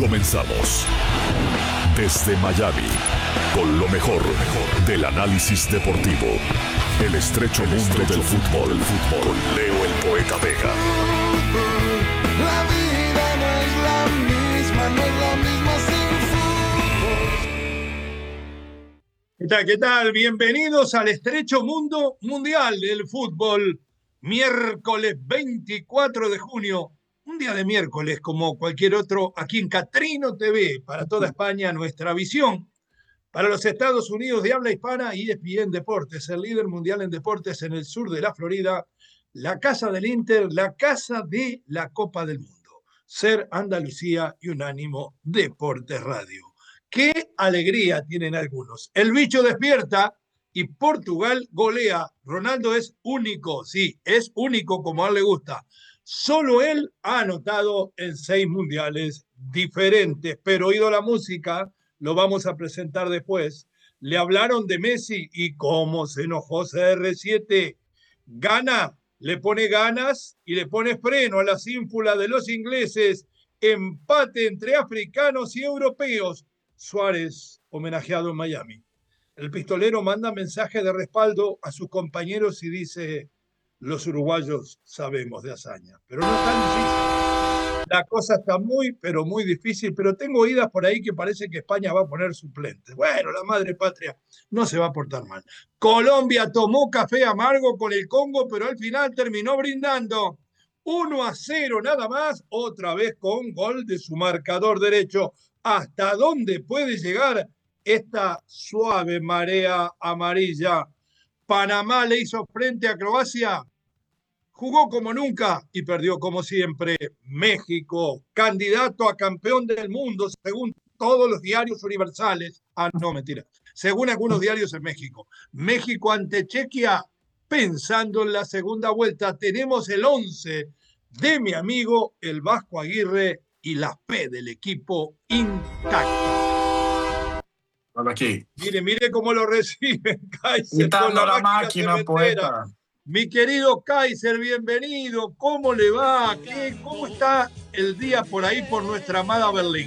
Comenzamos. Desde Miami, con lo mejor del análisis deportivo. El estrecho mundo del fútbol. Con Leo el Poeta Vega. La vida no es la misma, no es la misma sin fútbol. ¿Qué tal? Bienvenidos al estrecho mundo mundial del fútbol. Miércoles 24 de junio, un día de miércoles como cualquier otro, aquí en Catrino TV, para toda España, nuestra visión. Para los Estados Unidos de habla hispana, ESPN Deportes, el líder mundial en deportes en el sur de la Florida, la casa del Inter, la casa de la Copa del Mundo. Ser Andalucía y Unánimo Deportes Radio. ¡Qué alegría tienen algunos! El bicho despierta y Portugal golea. Ronaldo es único, sí, es único como a él le gusta. Solo él ha anotado en 6 mundiales diferentes, pero oído la música, lo vamos a presentar después. Le hablaron de Messi y cómo se enojó CR7. Gana, le pone ganas y le pone freno a la ínfula de los ingleses. Empate entre africanos y europeos. Suárez, homenajeado en Miami. El pistolero manda mensaje de respaldo a sus compañeros y dice: los uruguayos sabemos de hazaña, pero no tan difícil. La cosa está muy, pero muy difícil, pero tengo oídas por ahí que parece que España va a poner suplente. Bueno, la madre patria no se va a portar mal. Colombia tomó café amargo con el Congo, pero al final terminó brindando 1-0 nada más, otra vez con gol de su marcador derecho. ¿Hasta dónde puede llegar esta suave marea amarilla? Panamá le hizo frente a Croacia, jugó como nunca y perdió como siempre. México, candidato a campeón del mundo, según todos los diarios universales. No, mentira. Según algunos diarios en México. México ante Chequia, pensando en la segunda vuelta. Tenemos el 11 de mi amigo el Vasco Aguirre y la P del equipo intacta. Hola, aquí. Mire cómo lo reciben, Kaiser. Quitando la máquina, poeta. Mi querido Kaiser, bienvenido. ¿Cómo le va? ¿Cómo está el día por ahí por nuestra amada Berlín?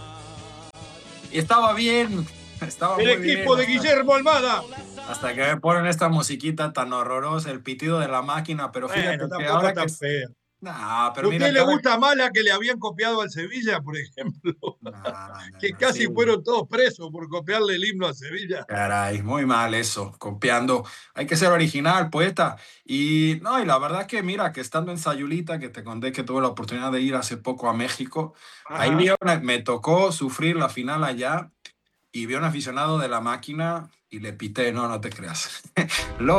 Estaba bien. El equipo de Guillermo Almada. Hasta que me ponen esta musiquita tan horrorosa, el pitido de la máquina, pero fíjate que ahora tan feo. Nah, pero ¿Por qué le gusta más la que le habían copiado al Sevilla, por ejemplo? Que casi fueron todos presos por copiarle el himno a Sevilla. Caray, muy mal eso, copiando. Hay que ser original, poeta. Y la verdad que mira, que estando en Sayulita, que te conté que tuve la oportunidad de ir hace poco a México, ahí me tocó sufrir la final allá y vi a un aficionado de la máquina y le pité, no te creas. Lo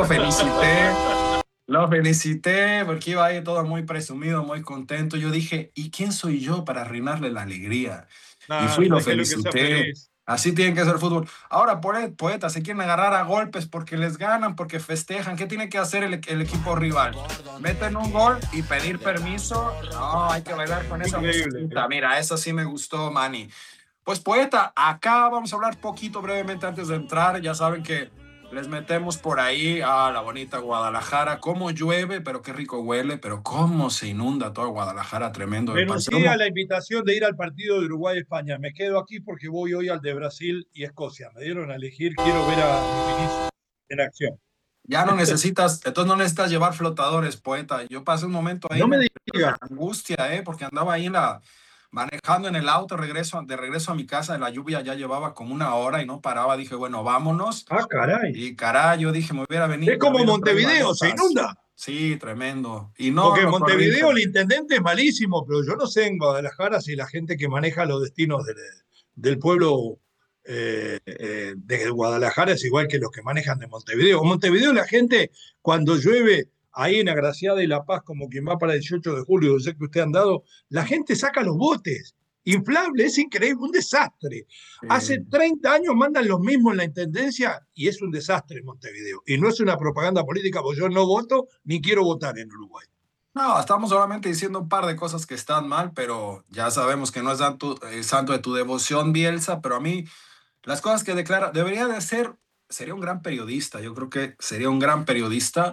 felicité porque iba ahí todo muy presumido, muy contento. Yo dije, ¿y quién soy yo para arruinarle la alegría? Y fui y lo felicité. Así tiene que ser el fútbol. Ahora, poetas se quieren agarrar a golpes porque les ganan, porque festejan. ¿Qué tiene que hacer el equipo rival? Meten un gol y pedir permiso. No, hay que bailar con esa musiquita. Mira, esa sí me gustó, Manny. Pues, poeta, acá vamos a hablar poquito brevemente antes de entrar. Ya saben que les metemos por ahí a la bonita Guadalajara. Cómo llueve, pero qué rico huele, pero cómo se inunda toda Guadalajara, tremendo. Renuncié a la invitación de ir al partido de Uruguay-España. Me quedo aquí porque voy hoy al de Brasil y Escocia. Me dieron a elegir, quiero ver a Vinicius en acción. Ya no necesitas, entonces no necesitas llevar flotadores, poeta. Yo pasé un momento ahí de angustia, porque andaba ahí manejando en el auto de regreso a mi casa, de la lluvia ya llevaba como 1 hora y no paraba. Dije, bueno, vámonos. Caray. Y yo dije, me hubiera venido. Es como Montevideo, se inunda. Sí, tremendo. Porque en Montevideo el intendente es malísimo, pero yo no sé en Guadalajara si la gente que maneja los destinos del pueblo de Guadalajara es igual que los que manejan de Montevideo. En Montevideo la gente, cuando llueve ahí en Agraciada y La Paz, como quien va para el 18 de julio, yo sé que usted ha andado, la gente saca los botes inflables, es increíble, un desastre. Hace 30 años mandan los mismos en la intendencia y es un desastre en Montevideo. Y no es una propaganda política, porque yo no voto ni quiero votar en Uruguay. No, estamos solamente diciendo un par de cosas que están mal, pero ya sabemos que no es santo de tu devoción, Bielsa, pero a mí las cosas que declara, debería de ser, sería un gran periodista, yo creo que sería un gran periodista.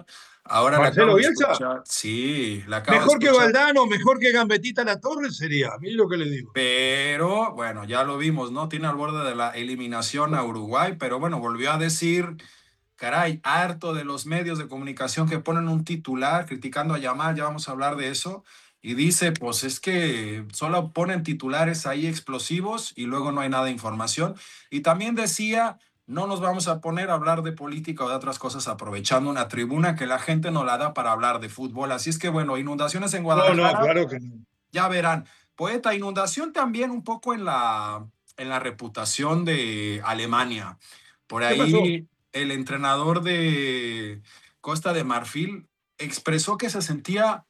Ahora le Marcelo acabo de Bielsa, escuchar. Sí, le acabo de mejor que escuchar. Valdano, mejor que Gambetita La Torre sería, mire lo que le digo. Pero bueno, ya lo vimos, ¿no? Tiene al borde de la eliminación a Uruguay, pero bueno, volvió a decir, caray, harto de los medios de comunicación que ponen un titular criticando a Yamal, ya vamos a hablar de eso, y dice, pues es que solo ponen titulares ahí explosivos y luego no hay nada de información. Y también decía, no nos vamos a poner a hablar de política o de otras cosas aprovechando una tribuna que la gente no la da para hablar de fútbol. Así es que bueno, inundaciones en No, no, Guadalajara, claro que no. ya verán. Poeta, inundación también un poco en la reputación de Alemania. Por ¿Qué pasó? ahí el entrenador de Costa de Marfil expresó que se sentía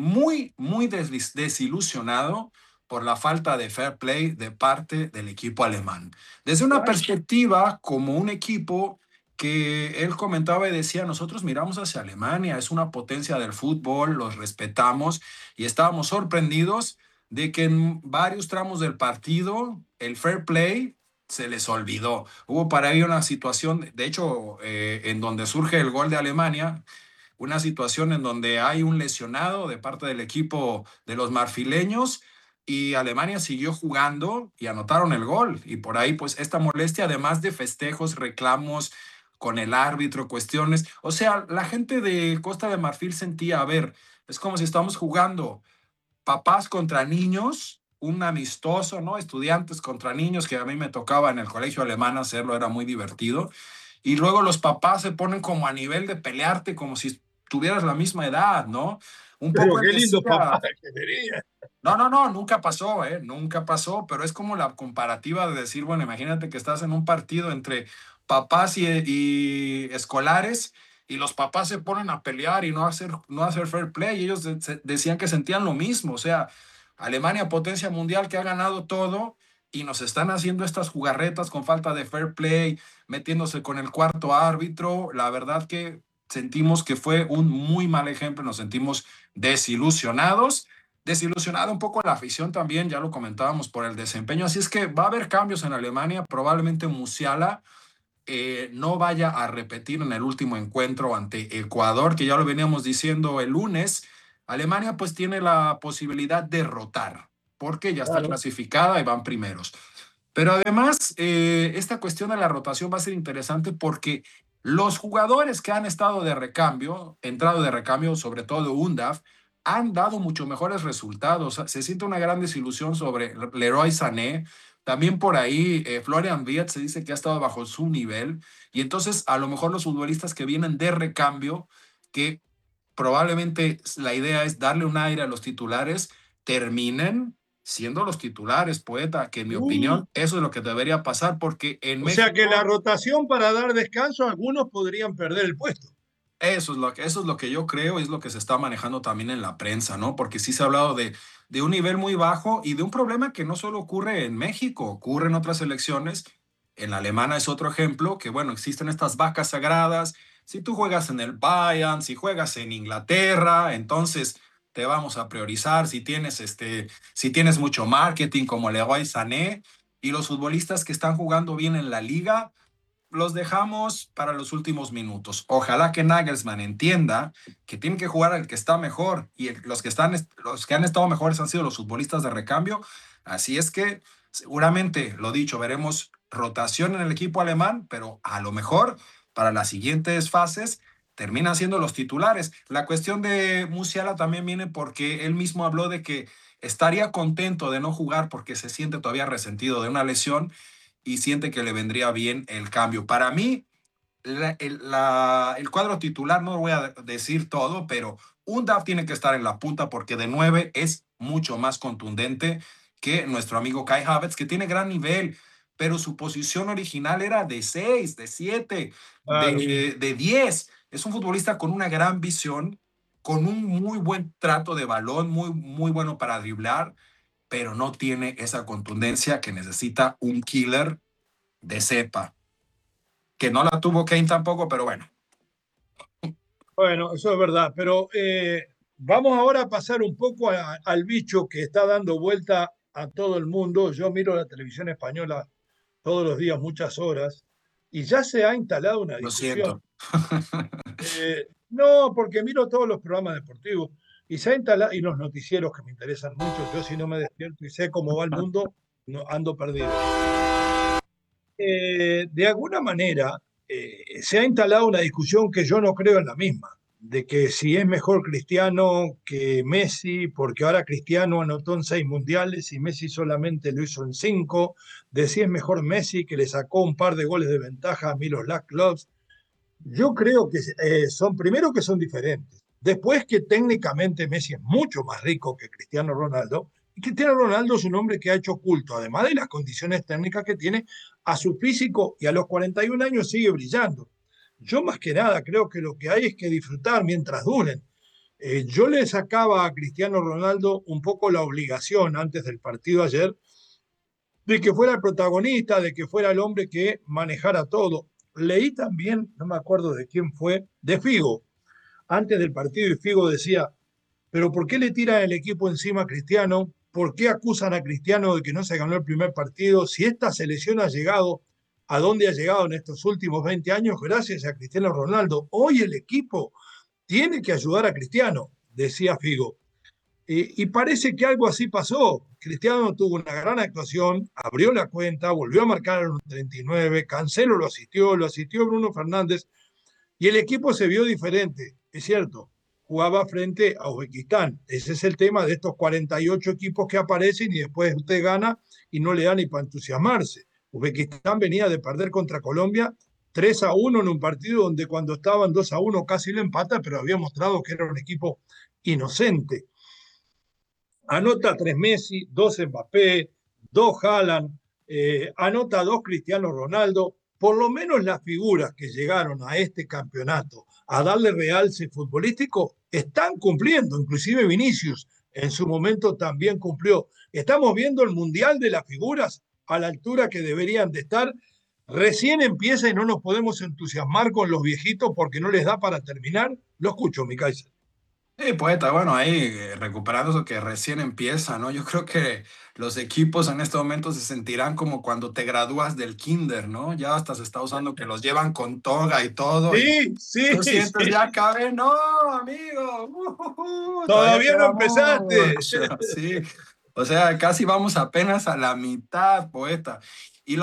muy desilusionado por la falta de fair play de parte del equipo alemán. Desde una Ay, perspectiva como un equipo que él comentaba y decía, nosotros miramos hacia Alemania, es una potencia del fútbol, los respetamos y estábamos sorprendidos de que en varios tramos del partido el fair play se les olvidó. Hubo para ahí una situación, de hecho, en donde surge el gol de Alemania, una situación en donde hay un lesionado de parte del equipo de los marfileños y Alemania siguió jugando y anotaron el gol. Y por ahí, pues, esta molestia, además de festejos, reclamos con el árbitro, cuestiones. O sea, la gente de Costa de Marfil sentía, a ver, es como si estamos jugando papás contra niños, un amistoso, ¿no? Estudiantes contra niños, que a mí me tocaba en el colegio alemán hacerlo, era muy divertido. Y luego los papás se ponen como a nivel de pelearte, como si tuvieras la misma edad, ¿no? Un pero poco él qué lindo decía, papá que tenía. no, nunca pasó, ¿eh? Nunca pasó, pero es como la comparativa de decir, bueno, imagínate que estás en un partido entre papás y escolares y los papás se ponen a pelear y no hacer fair play y ellos decían que sentían lo mismo, o sea, Alemania, potencia mundial que ha ganado todo y nos están haciendo estas jugarretas con falta de fair play, metiéndose con el cuarto árbitro, la verdad que sentimos que fue un muy mal ejemplo, nos sentimos desilusionados. Desilusionada un poco la afición también, ya lo comentábamos por el desempeño, así es que va a haber cambios en Alemania, probablemente Musiala no vaya a repetir en el último encuentro ante Ecuador, que ya lo veníamos diciendo el lunes. Alemania pues tiene la posibilidad de rotar, porque ya está Claro. clasificada y van primeros. Pero además, esta cuestión de la rotación va a ser interesante porque los jugadores que han estado de recambio, entrado de recambio, sobre todo UNDAF, han dado mucho mejores resultados. Se siente una gran desilusión sobre Leroy Sané. También por ahí Florian Wirtz se dice que ha estado bajo su nivel. Y entonces a lo mejor los futbolistas que vienen de recambio, que probablemente la idea es darle un aire a los titulares, terminen siendo los titulares, Poeta, que en mi Uh, opinión eso es lo que debería pasar porque en o sea que la México rotación para dar descanso, algunos podrían perder el puesto. eso es lo que yo creo y es lo que se está manejando también en la prensa, ¿no? Porque sí se ha hablado de un nivel muy bajo y de un problema que no solo ocurre en México, ocurre en otras elecciones. En la alemana es otro ejemplo, que bueno, existen estas vacas sagradas. Si tú juegas en el Bayern, si juegas en Inglaterra, entonces te vamos a priorizar. Si tienes mucho marketing como Leroy Sané y los futbolistas que están jugando bien en la liga, los dejamos para los últimos minutos. Ojalá que Nagelsmann entienda que tiene que jugar al que está mejor y los que han estado mejores han sido los futbolistas de recambio. Así es que seguramente, lo dicho, veremos rotación en el equipo alemán, pero a lo mejor para las siguientes fases terminan siendo los titulares. La cuestión de Musiala también viene porque él mismo habló de que estaría contento de no jugar porque se siente todavía resentido de una lesión y siente que le vendría bien el cambio. Para mí, el cuadro titular, no voy a decir todo, pero un DAF tiene que estar en la punta porque de 9 es mucho más contundente que nuestro amigo Kai Havertz, que tiene gran nivel, pero su posición original era de 6, de 7, Claro. de 10. Es un futbolista con una gran visión, con un muy buen trato de balón, muy bueno para driblar, pero no tiene esa contundencia que necesita un killer de cepa, que no la tuvo Kane tampoco, pero bueno. Bueno, eso es verdad, pero vamos ahora a pasar un poco al bicho que está dando vuelta a todo el mundo. Yo miro la televisión española todos los días, muchas horas, y ya se ha instalado una Lo discusión. siento. No, porque miro todos los programas deportivos y se ha instalado, y los noticieros que me interesan mucho. Yo, si no me despierto y sé cómo va el mundo, no, ando perdido. De alguna manera, se ha instalado una discusión que yo no creo en la misma, de que si es mejor Cristiano que Messi, porque ahora Cristiano anotó en 6 mundiales y Messi solamente lo hizo en 5, de si es mejor Messi, que le sacó un par de goles de ventaja a Miroslav Klose. Yo creo que primero que son diferentes. Después que técnicamente Messi es mucho más rico que Cristiano Ronaldo. Y Cristiano Ronaldo es un hombre que ha hecho culto, además de las condiciones técnicas que tiene, a su físico, y a los 41 años sigue brillando. Yo más que nada creo que lo que hay es que disfrutar mientras duren. Yo le sacaba a Cristiano Ronaldo un poco la obligación antes del partido ayer de que fuera el protagonista, de que fuera el hombre que manejara todo. Leí también, no me acuerdo de quién fue, de Figo, antes del partido, y Figo decía, pero ¿por qué le tiran el equipo encima a Cristiano? ¿Por qué acusan a Cristiano de que no se ganó el primer partido? Si esta selección ha llegado a donde ha llegado en estos últimos 20 años, gracias a Cristiano Ronaldo. Hoy el equipo tiene que ayudar a Cristiano, decía Figo. Y parece que algo así pasó. Cristiano tuvo una gran actuación, abrió la cuenta, volvió a marcar en un 39, Cancelo lo asistió Bruno Fernández, y el equipo se vio diferente, es cierto. Jugaba frente a Uzbekistán. Ese es el tema de estos 48 equipos que aparecen y después usted gana y no le da ni para entusiasmarse. Uzbekistán venía de perder contra Colombia 3-1 en un partido donde cuando estaban 2-1 casi lo empata, pero había mostrado que era un equipo inocente. Anota 3 Messi, 2 Mbappé, 2 Haaland, anota 2 Cristiano Ronaldo. Por lo menos las figuras que llegaron a este campeonato a darle realce futbolístico están cumpliendo, inclusive Vinicius en su momento también cumplió. Estamos viendo el Mundial de las Figuras a la altura que deberían de estar. Recién empieza y no nos podemos entusiasmar con los viejitos porque no les da para terminar. Lo escucho, mi Kaiser. Sí, poeta, bueno, ahí recuperando eso que recién empieza, ¿no? Yo creo que los equipos en este momento se sentirán como cuando te gradúas del kinder, ¿no? Ya hasta se está usando que los llevan con toga y todo. Sí, sí, tú sientes, sí. ya acabé, no, amigo. Todavía no empezaste. Sí, o sea, casi vamos apenas a la mitad, poeta. Y